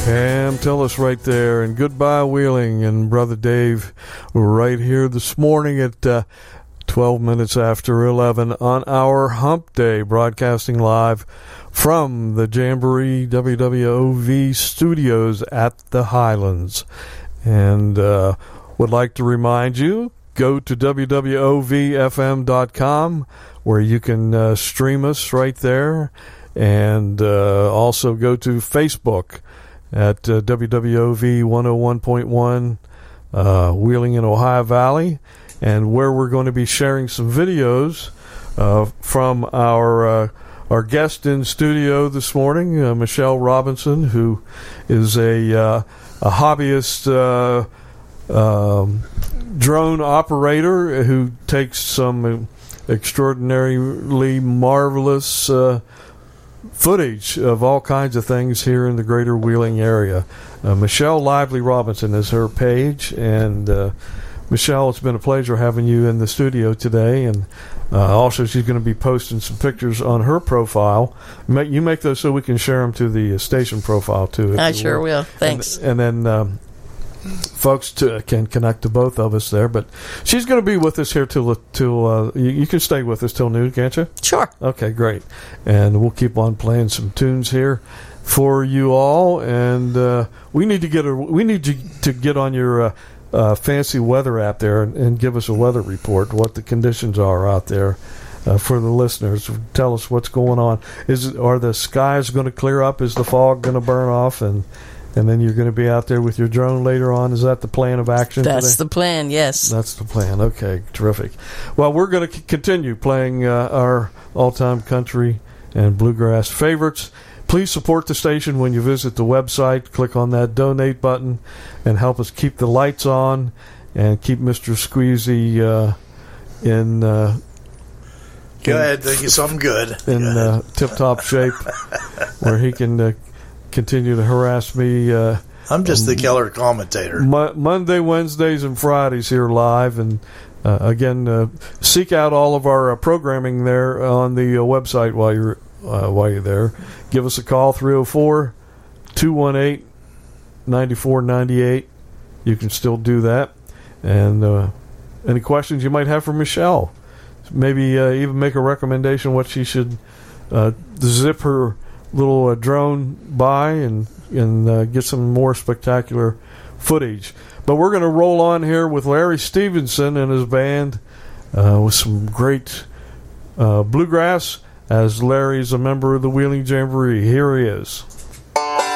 Pam Tillis right there, and Goodbye Wheeling and Brother Dave right here this morning at 12 minutes after 11 on our Hump Day, broadcasting live from the Jamboree WWOV studios at the Highlands. And would like to remind you, go to wwovfm.com where you can stream us right there, and also go to Facebook at WWOV 101.1 Wheeling in Ohio Valley, and where we're going to be sharing some videos from our guest in studio this morning, Michelle Robinson, who is a hobbyist drone operator who takes some extraordinarily marvelous footage of all kinds of things here in the greater Wheeling area. Michelle Lively Robinson is her page, and Michelle, it's been a pleasure having you in the studio today, and also she's going to be posting some pictures on her profile. You make those so we can share them to the station profile too. I sure will. Thanks. And then folks can connect to both of us there, but she's going to be with us here till you can stay with us till noon, can't you? Sure. Okay, great. And we'll keep on playing some tunes here for you all, and we need to get on your fancy weather app there and give us a weather report, what the conditions are out there for the listeners. Tell us what's going on. Are the skies going to clear up? Is the fog going to burn off, and then you're going to be out there with your drone later on? Is that the plan of action today? That's the plan, yes. That's the plan. Okay, terrific. Well, we're going to continue playing our all-time country and bluegrass favorites. Please support the station when you visit the website. Click on that donate button and help us keep the lights on and keep Mr. Squeezy in... Go ahead, think of something good. In tip-top shape where he can... continue to harass me. I'm just the killer commentator. Monday, Wednesdays, and Fridays here live. And again, seek out all of our programming there on the website while you're there. Give us a call, 304-218-9498. You can still do that. And any questions you might have for Michelle, maybe even make a recommendation what she should zip her little drone by and get some more spectacular footage. But we're going to roll on here with Larry Stevenson and his band with some great bluegrass, as Larry's a member of the Wheeling Jamboree. Here he is.